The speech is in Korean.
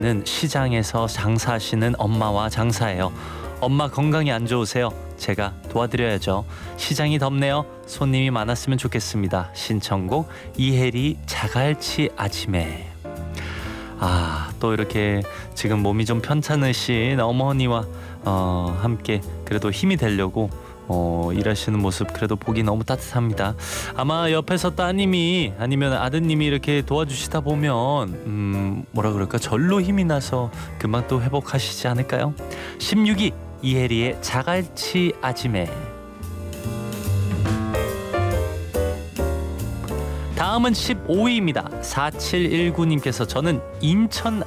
는 시장에서 장사하시는 엄마와 장사해요. 엄마 건강이 안 좋으세요? 제가 도와드려야죠. 시장이 덥네요. 손님이 많았으면 좋겠습니다. 신청곡 이혜리 자갈치 아침에. 또 이렇게 지금 몸이 좀 편찮으신 어머니와 함께 그래도 힘이 되려고 일하시는 모습 그래도 보기 너무 따뜻합니다. 아마 옆에서 따님이 아니면 아드님이 이렇게 도와주시다 보면 뭐라 그럴까 절로 힘이 나서 금방 또 회복하시지 않을까요? 16위 이혜리의 자갈치 아침에. 다음은 15위입니다. 4719님께서 저는 인천